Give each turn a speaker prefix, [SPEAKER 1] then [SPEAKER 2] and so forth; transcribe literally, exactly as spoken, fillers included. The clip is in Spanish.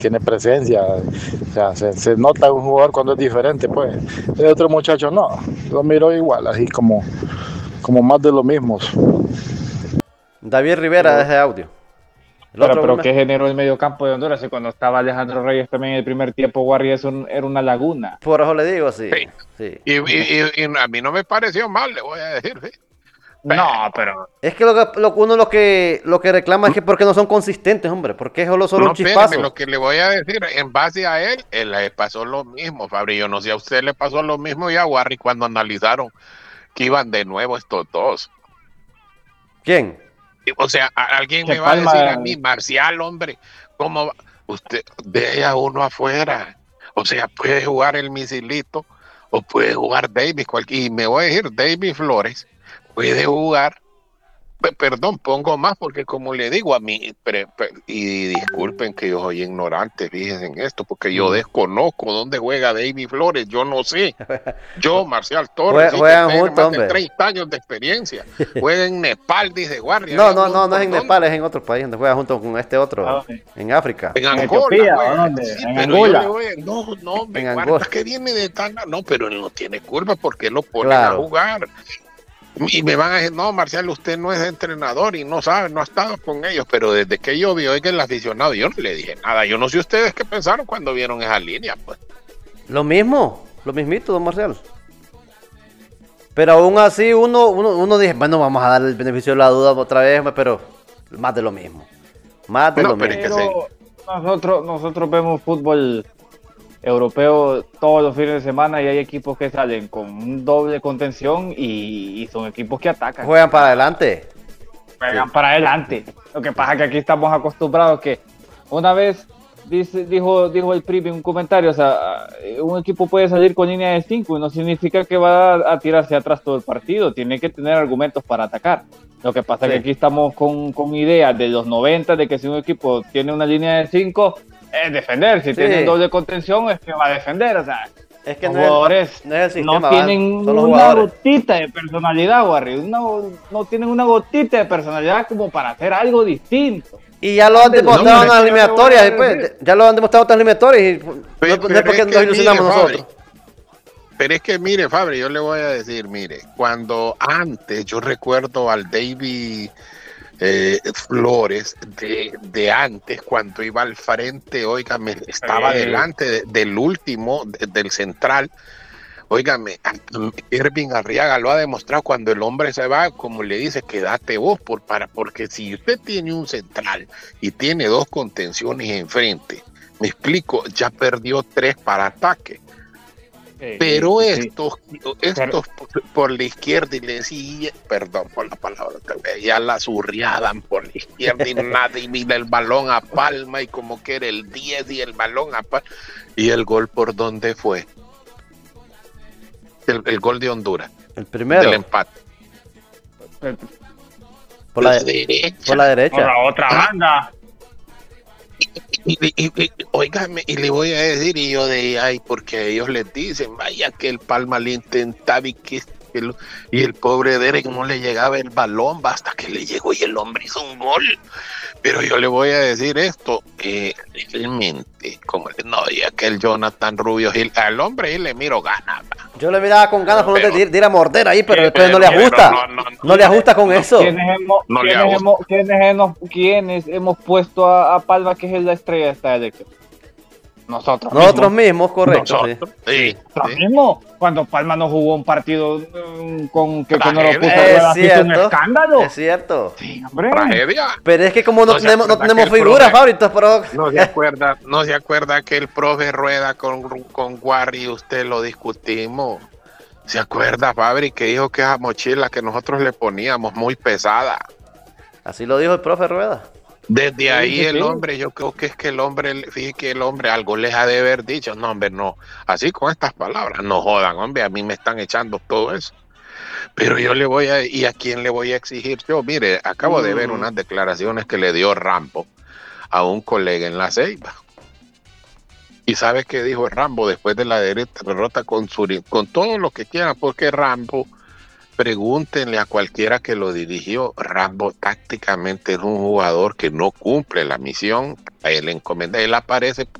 [SPEAKER 1] tiene presencia, o sea, se, se nota un jugador cuando es diferente, pues. El otro muchacho no, lo miro igual, así como, como más de lo mismo.
[SPEAKER 2] David Rivera
[SPEAKER 3] Pero,
[SPEAKER 2] es de audio. El
[SPEAKER 3] pero,
[SPEAKER 2] otro,
[SPEAKER 3] pero
[SPEAKER 2] Wilmer.
[SPEAKER 3] ¿qué generó el mediocampo de Honduras? Y cuando estaba Alejandro Reyes también en el primer tiempo, Warriors era una laguna.
[SPEAKER 2] Por eso le digo, sí.
[SPEAKER 4] Sí.
[SPEAKER 2] Sí.
[SPEAKER 4] Y, y, y, y a mí no me pareció mal, le voy a decir, sí.
[SPEAKER 3] No,
[SPEAKER 4] Pero,
[SPEAKER 3] pero
[SPEAKER 2] Es que, lo que lo, uno lo que lo que reclama es que porque no son consistentes, hombre. Porque es solo, solo
[SPEAKER 4] no,
[SPEAKER 2] un
[SPEAKER 4] espéreme,
[SPEAKER 2] chispazo.
[SPEAKER 4] lo que le voy a decir, en base a él, él le pasó lo mismo, Fabri. Yo no sé, a usted le pasó lo mismo y a Warri cuando analizaron que iban de nuevo estos dos.
[SPEAKER 2] ¿Quién?
[SPEAKER 4] O sea, a- alguien
[SPEAKER 3] que
[SPEAKER 4] me va a decir a
[SPEAKER 3] Palma,
[SPEAKER 4] mí, Marcial, hombre, ¿cómo va? Usted ve a uno afuera? O sea, puede jugar el misilito o puede jugar Davis, cualquier, y me voy a decir, Davis Flores puede jugar. Pe- Perdón, pongo más porque como le digo a mí, pre- pre- y disculpen que yo soy ignorante, fíjense en esto, porque yo
[SPEAKER 2] Mm.
[SPEAKER 4] desconozco dónde juega David Flores, yo no sé. Yo, Marcial Torres,
[SPEAKER 2] Jue-
[SPEAKER 4] sí, que
[SPEAKER 2] juegan
[SPEAKER 4] tiene
[SPEAKER 2] juntos,
[SPEAKER 4] más de
[SPEAKER 2] hombre.
[SPEAKER 4] treinta años de experiencia, juega en Nepal, dice Guardia,
[SPEAKER 2] No,
[SPEAKER 4] había
[SPEAKER 2] no,
[SPEAKER 4] un
[SPEAKER 2] no, no es en
[SPEAKER 4] montón.
[SPEAKER 2] Nepal, es en otro país donde juega junto con este
[SPEAKER 3] ¿a
[SPEAKER 2] otro.
[SPEAKER 3] dónde?
[SPEAKER 2] En África.
[SPEAKER 4] En
[SPEAKER 3] ¿En
[SPEAKER 4] Angola
[SPEAKER 3] Etiopía o
[SPEAKER 4] juega,
[SPEAKER 3] dónde?
[SPEAKER 4] sí,
[SPEAKER 3] ¿En
[SPEAKER 4] pero yo le
[SPEAKER 3] Angola?
[SPEAKER 4] voy a, no, no, hombre,
[SPEAKER 2] En
[SPEAKER 4] guarda
[SPEAKER 2] Angola.
[SPEAKER 4] que viene de tan, no, pero él no tiene culpa porque lo ponen a
[SPEAKER 2] Claro.
[SPEAKER 4] jugar. Y me van a decir, no, Marcial, usted no es entrenador y no sabe, no ha estado con ellos, pero desde que yo vi hoy que el aficionado, yo no le dije nada. Yo no sé ustedes qué pensaron cuando vieron esa línea, pues.
[SPEAKER 2] Lo mismo, lo mismito, don Marcial. Pero aún así uno, uno, uno dice, bueno, vamos a darle el beneficio de la duda otra vez, pero más de lo mismo. Más de
[SPEAKER 4] No,
[SPEAKER 2] lo
[SPEAKER 4] pero es
[SPEAKER 2] mismo.
[SPEAKER 4] que sí.
[SPEAKER 3] Pero nosotros, nosotros vemos fútbol europeo todos los fines de semana y hay equipos que salen con un doble contención y, y son equipos que atacan.
[SPEAKER 2] Juegan para adelante.
[SPEAKER 3] Juegan para adelante. Lo que pasa es que aquí estamos acostumbrados que una vez dice, dijo, dijo el P R I en un comentario, o sea, un equipo puede salir con línea de cinco y no significa que va a, a tirarse atrás todo el partido, tiene que tener argumentos para atacar. Lo que pasa
[SPEAKER 2] Sí.
[SPEAKER 3] es que aquí estamos con, con ideas de los noventa de que si un equipo tiene una línea de cinco es defender, si
[SPEAKER 2] Sí.
[SPEAKER 3] tiene doble contención es que va a defender, o sea,
[SPEAKER 2] Es que
[SPEAKER 3] los
[SPEAKER 2] no es,
[SPEAKER 3] jugadores
[SPEAKER 2] no es el sistema,
[SPEAKER 3] no
[SPEAKER 2] van,
[SPEAKER 3] tienen
[SPEAKER 2] son los
[SPEAKER 3] una
[SPEAKER 2] jugadores.
[SPEAKER 3] gotita de personalidad, Warri, una, no tienen una gotita de personalidad como para hacer algo distinto.
[SPEAKER 2] Y ya lo han
[SPEAKER 3] No,
[SPEAKER 2] demostrado
[SPEAKER 3] hombre,
[SPEAKER 2] en las
[SPEAKER 3] es que yo te voy
[SPEAKER 2] eliminatorias,
[SPEAKER 3] a
[SPEAKER 2] después,
[SPEAKER 3] decir.
[SPEAKER 2] ya lo han demostrado en otras eliminatorias y no,
[SPEAKER 4] Pero-
[SPEAKER 2] no es
[SPEAKER 4] pero
[SPEAKER 2] porque
[SPEAKER 4] es
[SPEAKER 2] nos
[SPEAKER 4] que
[SPEAKER 2] ilusionamos
[SPEAKER 4] mire,
[SPEAKER 2] nosotros.
[SPEAKER 4] Fabri, Pero es que mire, Fabri, yo le voy a decir, mire, cuando antes yo recuerdo al David eh, Flores de, de antes, cuando iba al frente, óigame, estaba
[SPEAKER 3] Sí.
[SPEAKER 4] delante de- del último, de- del central. Óigame, Irving Arriaga lo ha demostrado cuando el hombre se va, como le dice, quédate vos, por, para, porque si usted tiene un central y tiene dos contenciones enfrente, me explico, ya perdió tres para ataque. Pero
[SPEAKER 3] Sí, sí.
[SPEAKER 4] estos, estos por, por la izquierda y le decía, perdón por la palabra, ya la zurriaban por la izquierda y nada, y mira el balón a palma y como que era el diez y el balón a palma. ¿Y el gol por dónde fue? El, el gol de Honduras,
[SPEAKER 2] El primero,
[SPEAKER 4] del empate.
[SPEAKER 2] por la,
[SPEAKER 4] La
[SPEAKER 2] de-
[SPEAKER 4] derecha.
[SPEAKER 2] por la
[SPEAKER 3] Por
[SPEAKER 2] derecha.
[SPEAKER 3] la otra banda.
[SPEAKER 4] Y, y, y, y, óigame, y le voy a decir, y yo de ay, porque ellos les dicen, vaya que el Palma le intentaba y que, que lo- y el pobre Derek no le llegaba el balón, basta que le llegó y el hombre hizo un gol. Pero yo le voy a decir esto, eh, realmente, como le- no, y aquel Jonathan Rubio Gil, al hombre y le miro ganas. va.
[SPEAKER 2] Yo le miraba con ganas cuando
[SPEAKER 4] Pero-
[SPEAKER 2] te tira a morder ahí, pero después no
[SPEAKER 4] pero-
[SPEAKER 2] le
[SPEAKER 4] pero
[SPEAKER 2] ajusta.
[SPEAKER 4] no, no, no.
[SPEAKER 2] No le ajusta con eso.
[SPEAKER 3] ¿Quiénes hemos,
[SPEAKER 4] No le
[SPEAKER 3] quiénes
[SPEAKER 4] hago.
[SPEAKER 3] hemos, quiénes hemos, quiénes hemos puesto a, a Palma, que es la estrella de esta elección? Nosotros.
[SPEAKER 2] Nosotros
[SPEAKER 3] mismos.
[SPEAKER 2] mismos, correcto. sí.
[SPEAKER 4] Nosotros, sí,
[SPEAKER 3] Nosotros
[SPEAKER 4] sí.
[SPEAKER 3] mismos. Cuando Palma no jugó un partido mm, con que, que no lo puso a
[SPEAKER 2] Es
[SPEAKER 3] rueda, hizo un
[SPEAKER 2] cierto.
[SPEAKER 3] escándalo.
[SPEAKER 2] Es cierto.
[SPEAKER 3] Sí, hombre.
[SPEAKER 4] Tragedia.
[SPEAKER 2] Pero es que como no,
[SPEAKER 4] No se
[SPEAKER 2] tenemos, no
[SPEAKER 4] acuerda
[SPEAKER 2] tenemos
[SPEAKER 4] que el
[SPEAKER 2] figuras,
[SPEAKER 4] profe-
[SPEAKER 2] favoritos, pero
[SPEAKER 4] No se acuerda, no se acuerda que el profe Rueda con, con Guarri, usted lo discutimos. ¿Se acuerda, Fabri, que dijo que esa mochila que nosotros le poníamos muy pesada?
[SPEAKER 2] así lo dijo el profe Rueda.
[SPEAKER 4] Desde ahí
[SPEAKER 3] sí,
[SPEAKER 4] el
[SPEAKER 3] sí.
[SPEAKER 4] hombre, yo creo que es que el hombre, fíjate que el hombre algo les ha de haber dicho, no, hombre, no, así con estas palabras, no jodan, hombre, a mí me están echando todo eso. Pero yo le voy a, ¿y a quién le voy a exigir yo? Mire, acabo de ver
[SPEAKER 2] Mm.
[SPEAKER 4] unas declaraciones que le dio Rambo a un colega en La Ceiba. ¿Y sabe qué dijo Rambo después de la derrota con Suri? Con todo lo que quiera, porque Rambo Pregúntenle a cualquiera que lo dirigió. Rambo tácticamente es un jugador que no cumple la misión. A él encomenda, él aparece